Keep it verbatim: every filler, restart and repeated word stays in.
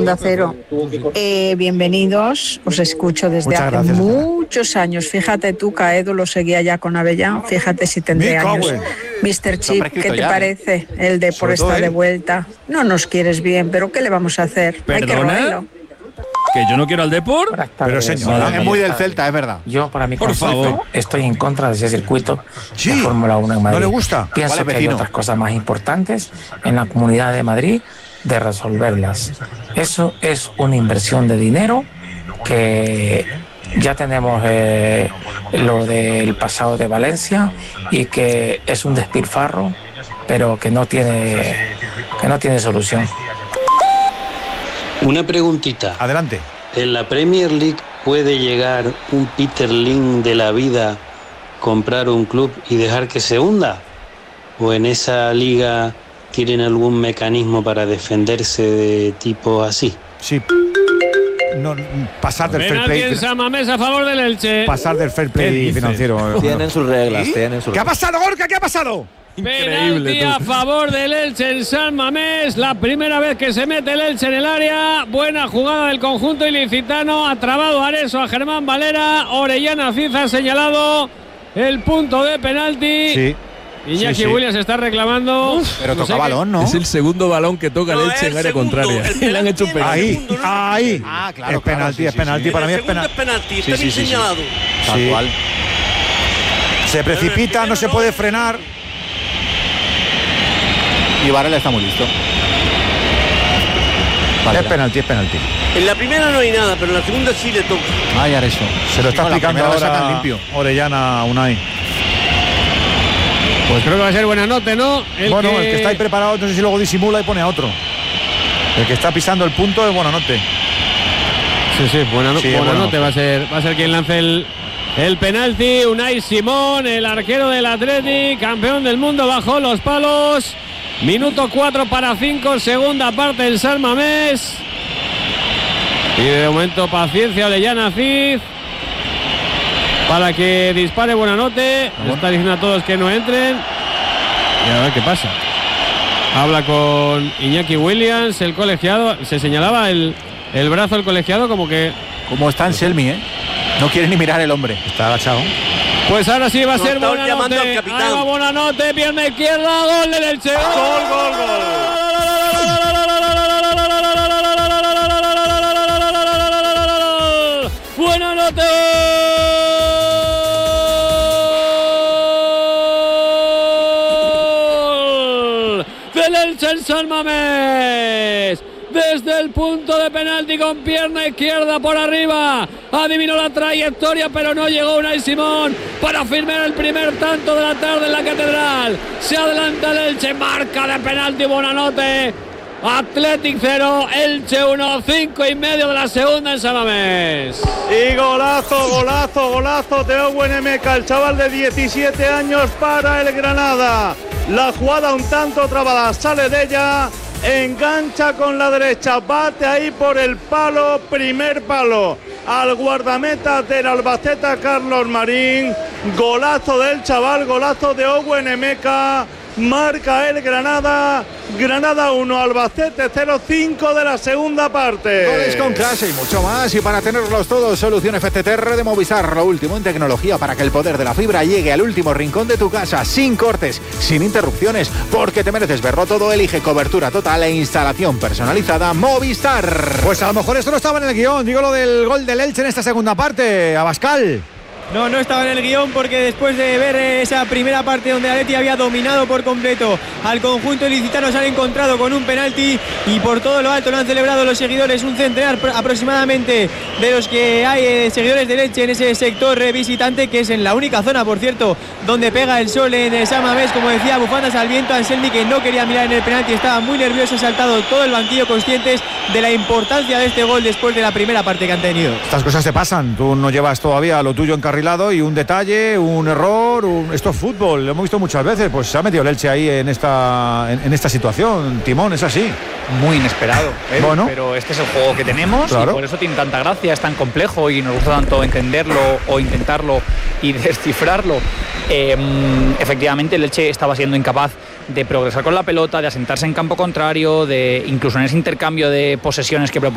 Onda Cero. Eh, bienvenidos, os escucho desde Muchas hace gracias, muchos años. Fíjate tú, Caedo lo seguía ya con Avellán, fíjate si tendré Me cago años. en- mister Chip, ¿qué te ya, parece? El Depor Sobre todo está de él. vuelta. No nos quieres bien, pero ¿qué le vamos a hacer? Hay que ¿Perdona? roerlo. ¿Que yo no quiero al Depor? Pero señor, es muy del Celta, es verdad. Yo, para mi Por concepto, favor. estoy en contra de ese circuito Sí. de Fórmula uno en Madrid. ¿No le gusta? Pienso Vale, que hay vecino. otras cosas más importantes en la Comunidad de Madrid de resolverlas. Eso es una inversión de dinero que ya tenemos eh, lo del pasado de Valencia y que es un despilfarro, pero que no tiene, que no tiene solución. Una preguntita. Adelante. ¿En la Premier League puede llegar un Peter Lim de la vida, comprar un club y dejar que se hunda? ¿O en esa liga tienen algún mecanismo para defenderse de tipo así? Sí. No, pasar del fair Penalti play. en San Mamés a favor del Elche. Pasar del fair ¿Qué play dices? financiero. Tienen sus reglas, ¿Sí? tienen sus ¿Qué ha reglas. pasado, Gorka? ¿Qué ha pasado? Penalti a favor del Elche en San Mamés. La primera vez que se mete el Elche en el área. Buena jugada del conjunto ilicitano. Ha trabado Areso a Germán Valera. Orellana Cid ha señalado el punto de penalti. Sí. Iñaki sí, sí. Williams está reclamando. Pero No toca sé qué- balón, ¿no? Es el segundo balón que toca el Elche en área contraria. Y le han hecho un penalti. Ahí, ahí. Ah, claro, es penalti, claro, sí, es sí, penalti. sí. Para mí es penalti. penalti, Sí, sí, sí, sí. Tal Sí. cual. Se precipita, no se puede frenar. Y Varela está muy listo. Es penalti, es penalti. En la primera no hay nada, pero en la segunda sí le toca. Ay, Areso. Se lo está No, la explicando primera la sacan ahora limpio. Orellana Unai. Pues creo que va a ser buena nota, ¿no? El bueno, que... el que está ahí preparado, no sé si luego disimula y pone a otro. El que está pisando el punto es Buonanotte. Sí, sí, buena, no- Sí, buena bueno. nota. Va a ser, va a ser quien lance el, el penalti. Unai Simón, el arquero del Athletic, campeón del mundo, bajó los palos. Minuto cuatro para cinco, segunda parte en San Mamés. Y de momento paciencia Orellana Cid para que dispare Buenanote. Le está diciendo a todos que no entren. Y a ver qué pasa. Habla con Iñaki Williams, el colegiado. Se señalaba el, el brazo del colegiado como que... Como está en Selmi, ¿eh? No quiere ni mirar el hombre. Está agachado. Pues ahora sí va a No, ser estaban llamando al Buenanote. capitán. Ahí va Buenanote, pierna izquierda, gol del Elche. Gol, gol, gol. Buenanote. Del Elche en San Mamés. Desde el punto de penalti con pierna izquierda por arriba. Adivinó la trayectoria, pero no llegó Unai Simón para firmar el primer tanto de la tarde en la Catedral. Se adelanta el Elche, marca de penalti Buenanote. Athletic cero, Elche uno, cinco y medio de la segunda en San Mamés. Y golazo, golazo, golazo de Owen Emeka, el chaval de diecisiete años para el Granada. La jugada un tanto trabada, sale de ella, engancha con la derecha, bate ahí por el palo, primer palo al guardameta del Albacete, Carlos Marín. Golazo del chaval, golazo de Owen Emeka. Marca el Granada, Granada uno, Albacete cero, cinco de la segunda parte. Goles con clase y mucho más. Y para tenerlos todos, solución F T T R de Movistar, lo último en tecnología para que el poder de la fibra llegue al último rincón de tu casa, sin cortes, sin interrupciones, porque te mereces verlo todo. Elige cobertura total e instalación personalizada Movistar. Pues a lo mejor esto no estaba en el guión. Digo lo del gol del Elche en esta segunda parte. Abascal. No, no estaba en el guión porque después de ver esa primera parte donde Atleti había dominado por completo al conjunto ilicitano, se han encontrado con un penalti y por todo lo alto lo han celebrado los seguidores, un centenar aproximadamente de los que hay eh, seguidores de Elche en ese sector eh, visitante, que es en la única zona, por cierto, donde pega el sol en San Mamés. Como decía, bufandas al viento. Anselmi, que no quería mirar en el penalti, estaba muy nervioso, ha saltado todo el banquillo, conscientes de la importancia de este gol después de la primera parte que han tenido. Estas cosas te pasan. Tú no llevas todavía lo tuyo encarrilado y un detalle, un error, un... esto es fútbol, lo hemos visto muchas veces. Pues se ha metido el Elche ahí en esta, en, en esta situación. Timón, es así. Muy inesperado, ¿eh? Bueno. Pero este es el juego que tenemos, Claro. y por eso tiene tanta gracia, es tan complejo y nos gusta tanto entenderlo o intentarlo y descifrarlo. Eh, efectivamente el Elche estaba siendo incapaz de progresar con la pelota, de asentarse en campo contrario, de incluso en ese intercambio de posesiones que proponía